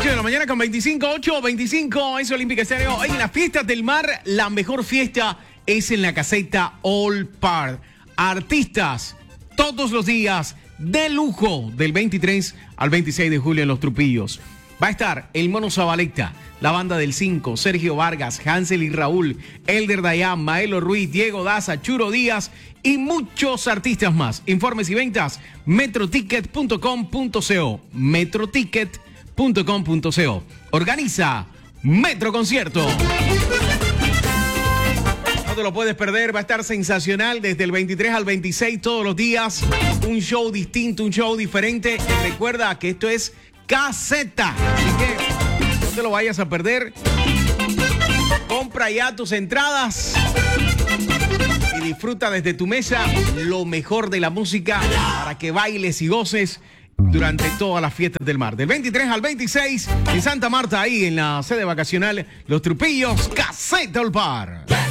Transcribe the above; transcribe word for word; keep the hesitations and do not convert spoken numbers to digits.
ocho de la mañana con veinticinco, ocho veinticinco, es Olímpica Estéreo. En las fiestas del mar, la mejor fiesta es en la caseta All Par. Artistas todos los días de lujo del veintitrés al veintiséis de julio en Los Trupillos. Va a estar el Mono Zabaleta, la banda del cinco, Sergio Vargas, Hansel y Raúl, Elder Dayan, Maelo Ruiz, Diego Daza, Churo Díaz y muchos artistas más. Informes y ventas, metroticket punto com punto co. metroticket punto com punto co. Organiza Metro Concierto. No te lo puedes perder, va a estar sensacional desde el veintitrés al veintiséis todos los días. Un show distinto, un show diferente. Y recuerda que esto es caseta, así que no te lo vayas a perder. Compra ya tus entradas y disfruta desde tu mesa lo mejor de la música para que bailes y goces durante todas las fiestas del mar. Del veintitrés al veintiséis en Santa Marta, ahí en la sede vacacional Los Trupillos, Caseta All Par.